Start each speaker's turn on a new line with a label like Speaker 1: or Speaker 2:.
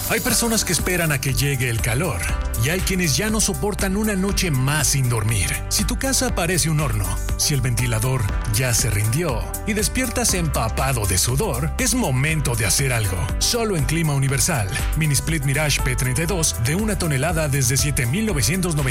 Speaker 1: Hay personas que esperan a que llegue el calor y hay quienes ya no soportan una noche más sin dormir. Si tu casa parece un horno, si el ventilador ya se rindió y despiertas empapado de sudor, es momento de hacer algo. Solo en Clima Universal. Mini Split Mirage P32 de 1 tonelada desde $7,990.